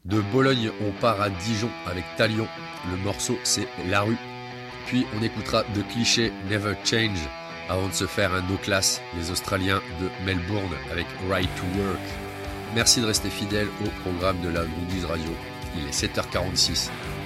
De Bologne, on part à Dijon avec Talion. Le morceau, c'est La Rue. Puis on écoutera de Cliché Never Change avant de se faire un no class, les Australiens de Melbourne avec Right to Work. Merci de rester fidèle au programme de la Goodies Radio. Il est 7h46.